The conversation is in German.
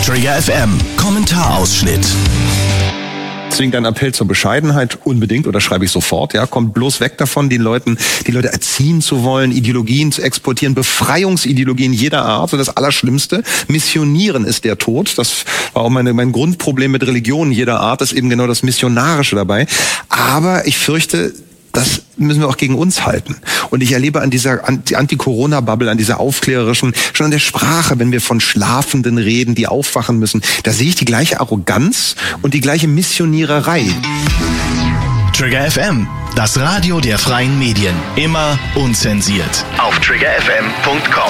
Trigger FM Kommentarausschnitt. Deswegen dein Appell zur Bescheidenheit unbedingt, oder schreibe ich sofort, ja, kommt bloß weg davon, die Leute erziehen zu wollen, Ideologien zu exportieren, Befreiungsideologien jeder Art, so das Allerschlimmste. Missionieren ist der Tod. Das war auch mein Grundproblem mit Religionen jeder Art, ist eben genau das Missionarische dabei. Aber ich fürchte, das müssen wir auch gegen uns halten. Und ich erlebe an dieser Anti-Corona-Bubble, an dieser aufklärerischen, schon an der Sprache, wenn wir von Schlafenden reden, die aufwachen müssen, da sehe ich die gleiche Arroganz und die gleiche Missioniererei. Trigger FM, das Radio der freien Medien. Immer unzensiert. Auf triggerfm.com.